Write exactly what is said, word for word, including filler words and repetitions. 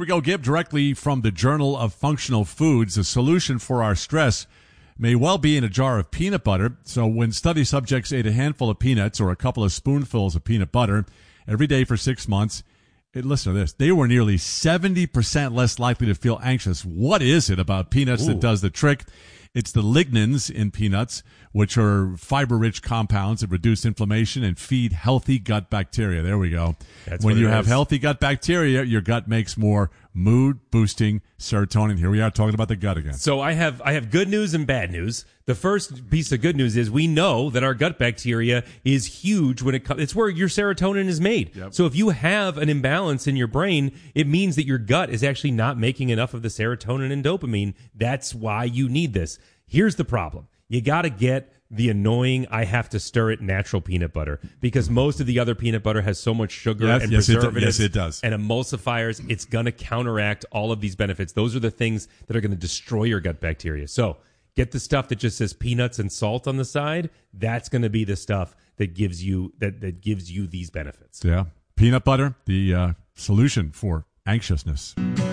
go, Gib, directly from the Journal of Functional Foods. The solution for our stress may well be in a jar of peanut butter. So when study subjects ate a handful of peanuts or a couple of spoonfuls of peanut butter every day for six months, it, listen to this, they were nearly seventy percent less likely to feel anxious. What is it about peanuts Ooh. that does the trick? It's the lignans in peanuts, which are fiber-rich compounds that reduce inflammation and feed healthy gut bacteria. There we go. That's when you have is. healthy gut bacteria, your gut makes more mood-boosting serotonin. Here we are talking about the gut again. So I have I have good news and bad news. The first piece of good news is we know that our gut bacteria is huge when it comes. It's where your serotonin is made. Yep. So if you have an imbalance in your brain, it means that your gut is actually not making enough of the serotonin and dopamine. That's why you need this. Here's the problem. You got to get the annoying, I have to stir it natural peanut butter, because most of the other peanut butter has so much sugar yes, and yes, preservatives it does. Yes, it does. and emulsifiers. It's going to counteract all of these benefits. Those are the things that are going to destroy your gut bacteria. So get the stuff that just says peanuts and salt on the side. That's going to be the stuff that gives you that, that gives you these benefits. Yeah. Peanut butter, the uh, solution for anxiousness.